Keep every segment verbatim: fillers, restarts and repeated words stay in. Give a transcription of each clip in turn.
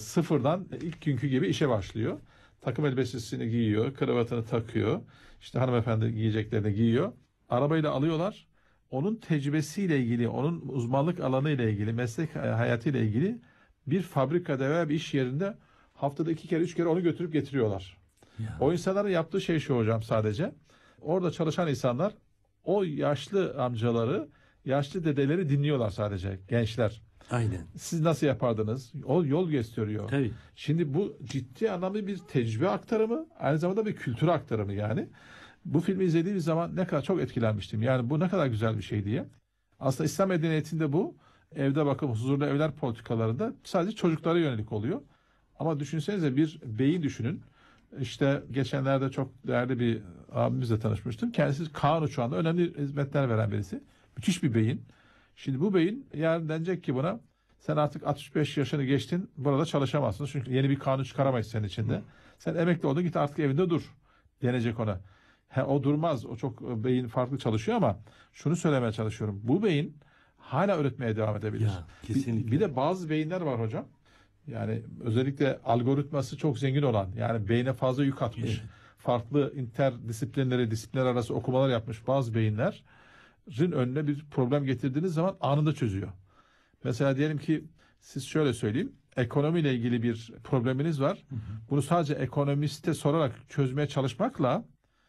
Sıfırdan ilk günkü gibi işe başlıyor. Takım elbisesini giyiyor, kravatını takıyor. İşte hanımefendi giyeceklerini giyiyor. Arabayla alıyorlar. Onun tecrübesiyle ilgili, onun uzmanlık alanı ile ilgili, meslek hayatıyla ilgili bir fabrikada veya bir iş yerinde haftada iki kere, üç kere onu götürüp getiriyorlar. Ya. O insanların yaptığı şey şu hocam sadece. Orada çalışan insanlar o yaşlı amcaları, yaşlı dedeleri dinliyorlar sadece, gençler. Aynen. Siz nasıl yapardınız? O yol gösteriyor. Tabii. Şimdi bu ciddi anlamda bir tecrübe aktarımı, aynı zamanda bir kültür aktarımı yani. Bu filmi izlediğim zaman ne kadar çok etkilenmiştim. Yani bu ne kadar güzel bir şey diye. Aslında İslam medeniyetinde bu evde bakım huzurlu evler politikalarında sadece çocuklara yönelik oluyor. Ama düşünsenize bir beyi düşünün. İşte geçenlerde çok değerli bir abimizle tanışmıştım. Kendisi Kaan Uçağı'nda önemli hizmetler veren birisi. Müthiş bir beyin. Şimdi bu beyin yarın denecek ki buna sen artık altmış beş yaşını geçtin, burada çalışamazsın. Çünkü yeni bir kanun çıkaramayız senin içinde. Hı. Sen emekli oldun, git artık evinde dur denecek ona. He, o durmaz. O çok beyin farklı çalışıyor ama şunu söylemeye çalışıyorum. Bu beyin hala üretmeye devam edebilir. Ya, kesinlikle. Bir, bir de bazı beyinler var hocam. Yani özellikle algoritması çok zengin olan, yani beyne fazla yük atmış, evet. Farklı interdisiplinleri, disiplinler arası okumalar yapmış bazı beyinlerin önüne bir problem getirdiğiniz zaman anında çözüyor. Mesela diyelim ki siz şöyle söyleyeyim, ekonomiyle ilgili bir probleminiz var. Hı hı. Bunu sadece ekonomiste sorarak çözmeye çalışmakla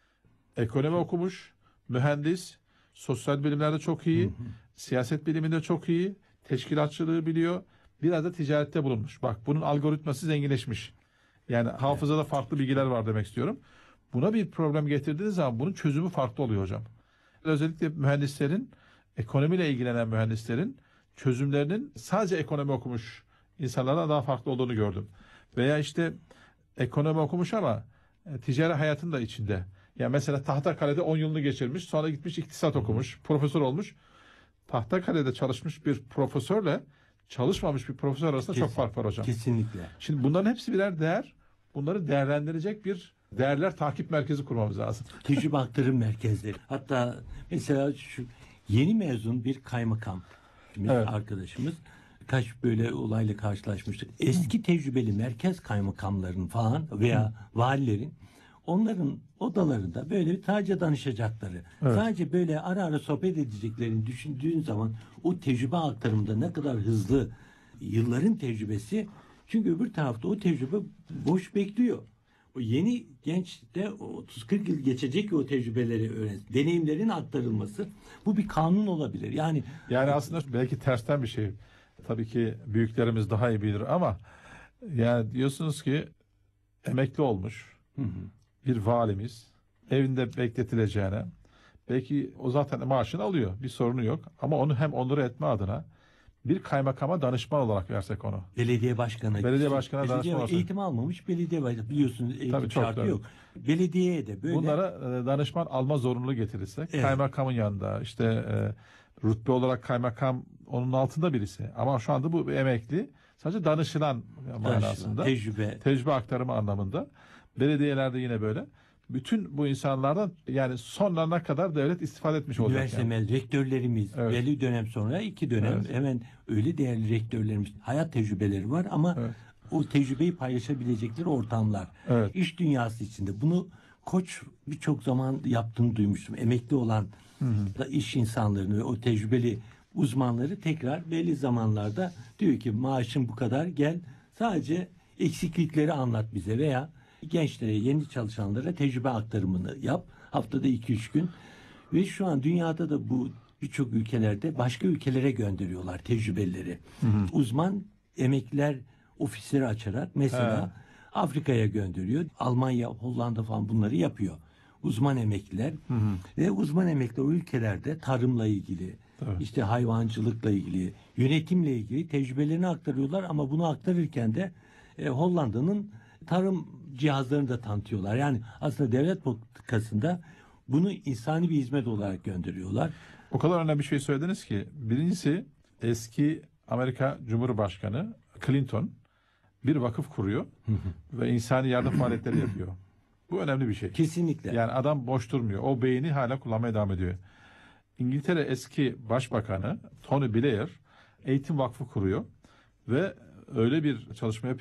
ekonomi okumuş, mühendis, sosyal bilimlerde çok iyi, hı hı. siyaset biliminde çok iyi, teşkilatçılığı biliyor. Biraz da ticarette bulunmuş. Bak bunun algoritması zenginleşmiş. Yani hafızada farklı bilgiler var demek istiyorum. Buna bir problem getirdiğiniz zaman bunun çözümü farklı oluyor hocam. Özellikle mühendislerin, ekonomiyle ilgilenen mühendislerin çözümlerinin sadece ekonomi okumuş insanlardan daha farklı olduğunu gördüm. Veya işte ekonomi okumuş ama e, ticari hayatın da içinde. Yani mesela Tahtakale'de on yılını geçirmiş, sonra gitmiş iktisat okumuş, profesör olmuş. Tahtakale'de çalışmış bir profesörle çalışmamış bir profesör arasında Kesin, çok fark var hocam. Kesinlikle. Şimdi bunların hepsi birer değer. Bunları değerlendirecek bir değerler takip merkezi kurmamız lazım. Tecrübe aktarım merkezleri. Hatta mesela şu yeni mezun bir kaymakam evet. arkadaşımız kaç böyle olayla karşılaşmıştık. Eski tecrübeli merkez kaymakamların falan veya valilerin onların odalarında böyle bir sadece danışacakları, evet. sadece böyle ara ara sohbet edeceklerini düşündüğün zaman o tecrübe aktarımında ne kadar hızlı yılların tecrübesi, çünkü öbür tarafta o tecrübe boş bekliyor. O yeni genç de otuz kırk yıl geçecek ki o tecrübeleri öğrensin. Deneyimlerin aktarılması, bu bir kanun olabilir. Yani yani aslında belki tersten bir şey. Tabii ki büyüklerimiz daha iyi bilir ama yani diyorsunuz ki emekli olmuş. Hı hı. Bir valimiz evinde bekletileceğine, belki o zaten maaşını alıyor, bir sorunu yok ama onu hem onuru etme adına bir kaymakama danışman olarak versek onu. Belediye başkanı. Belediye başkanı belediye danışman olarak. Eğitim almamış belediye başkanı, biliyorsunuz eğitim Tabii, şartı çok, yok. Belediyeye de böyle. Bunlara e, danışman alma zorunluluğu getirirsek, evet. kaymakamın yanında işte e, rütbe olarak kaymakam onun altında birisi ama şu anda bu emekli, sadece danışılan manasında, tecrübe. tecrübe aktarımı anlamında. Belediyelerde yine böyle. Bütün bu insanlardan yani sonlarına kadar devlet istifade etmiş olacak. Üniversite yani. Rektörlerimiz evet. belli dönem sonra iki dönem evet. hemen öyle değerli rektörlerimiz, hayat tecrübeleri var ama evet. o tecrübeyi paylaşabilecekleri ortamlar. Evet. İş dünyası içinde bunu Koç birçok zaman yaptığını duymuştum. Emekli olan hı hı. iş insanlarını ve o tecrübeli uzmanları tekrar belli zamanlarda diyor ki maaşın bu kadar, gel sadece eksiklikleri anlat bize veya gençlere, yeni çalışanlara tecrübe aktarımını yap. Haftada iki üç gün. Ve şu an dünyada da bu birçok ülkelerde başka ülkelere gönderiyorlar tecrübelileri. Hı hı. Uzman emekliler ofisleri açarak mesela He. Afrika'ya gönderiyor. Almanya, Hollanda falan bunları yapıyor. Uzman emekliler. Hı hı. Ve uzman emekliler o ülkelerde tarımla ilgili, evet. işte hayvancılıkla ilgili, yönetimle ilgili tecrübelerini aktarıyorlar ama bunu aktarırken de e, Hollanda'nın tarım cihazlarını da tanıtıyorlar. Yani aslında devlet politikasında bunu insani bir hizmet olarak gönderiyorlar. O kadar önemli bir şey söylediniz ki, birincisi eski Amerika Cumhurbaşkanı Clinton bir vakıf kuruyor ve insani yardım faaliyetleri yapıyor. Bu önemli bir şey. Kesinlikle. Yani adam boş durmuyor. O beyni hala kullanmaya devam ediyor. İngiltere eski Başbakanı Tony Blair eğitim vakfı kuruyor ve öyle bir çalışma yapıyor